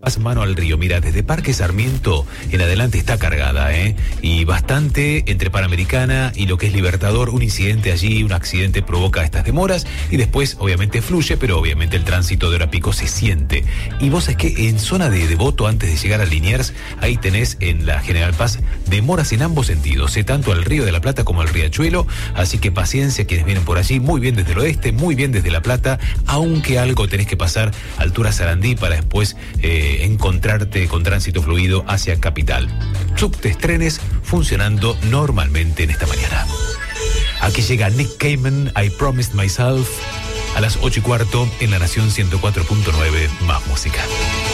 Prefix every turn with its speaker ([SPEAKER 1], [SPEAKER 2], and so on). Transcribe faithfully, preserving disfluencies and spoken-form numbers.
[SPEAKER 1] Vas mano al río. Mira, desde Parque Sarmiento en adelante está cargada, ¿eh? Y bastante entre Panamericana y lo que es Libertador. Un incidente allí, un accidente provoca estas demoras y después obviamente fluye, pero obviamente el tránsito de hora pico se siente. Y vos es que en zona de Devoto, antes de llegar a Liniers, ahí tenés en la General Paz demoras en ambos sentidos, ¿eh? Tanto al Río de la Plata como al Riachuelo. Así que paciencia quienes vienen por allí. Muy bien desde el oeste, muy bien desde La Plata, aunque algo tenés que pasar altura Sarandí para después eh, encontrarte con tránsito fluido hacia Capital. Subtes, trenes funcionando normalmente en esta mañana. Aquí llega Nick Cayman, I Promised Myself, a las ocho y cuarto en La Nación ciento cuatro punto nueve, más música.